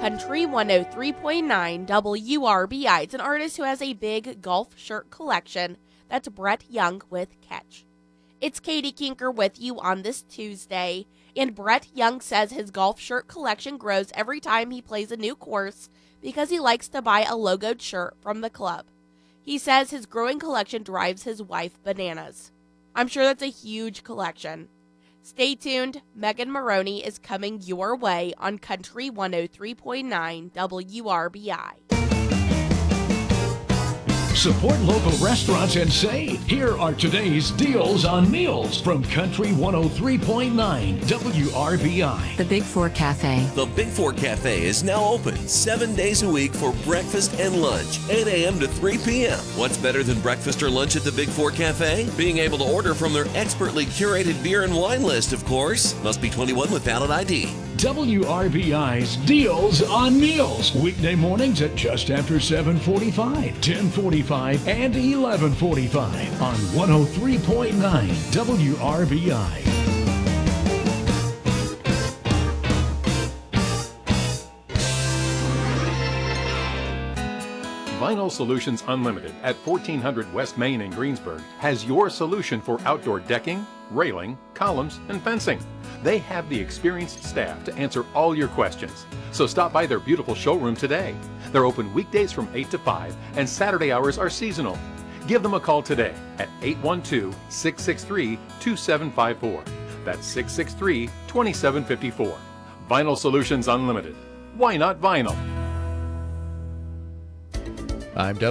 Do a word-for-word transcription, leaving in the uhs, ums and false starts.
Country one oh three point nine W R B I. It's an artist who has a big golf shirt collection. That's Brett Young with Catch. It's Katie Kinker with you on this Tuesday, and Brett Young says his golf shirt collection grows every time he plays a new course because he likes to buy a logoed shirt from the club. He says his growing collection drives his wife bananas. I'm sure that's a huge collection. Stay tuned. Megan Maroney is coming your way on Country one oh three point nine W R B I. Support local restaurants and save. Here are today's deals on meals from Country one oh three point nine W R B I. The Big Four Cafe. The Big Four Cafe is now open seven days a week for breakfast and lunch, eight a.m. to three p.m. What's better than breakfast or lunch at the Big Four Cafe? Being able to order from their expertly curated beer and wine list, of course. Must be twenty-one with valid I D. W R B I's Deals on Meals. Weekday mornings at just after seven forty-five, ten forty-five, and eleven forty-five on one oh three point nine W R B I. Vinyl Solutions Unlimited at fourteen hundred West Main in Greensburg has your solution for outdoor decking, railing, columns, and fencing. They have the experienced staff to answer all your questions. So stop by their beautiful showroom today. They're open weekdays from eight to five, and Saturday hours are seasonal. Give them a call today at eight one two, six six three, two seven five four. That's six six three, two seven five four. Vinyl Solutions Unlimited. Why not vinyl? I'm